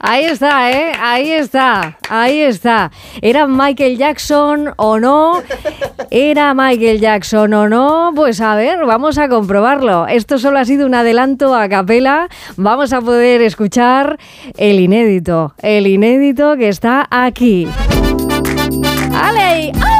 Ahí está, ¿eh? Ahí está, ahí está. ¿Era Michael Jackson o no? ¿Era Michael Jackson o no? Pues a ver, vamos a comprobarlo. Esto solo ha sido un adelanto a capela. Vamos a poder escuchar el inédito que está aquí. ¡Ale! ¡Ah!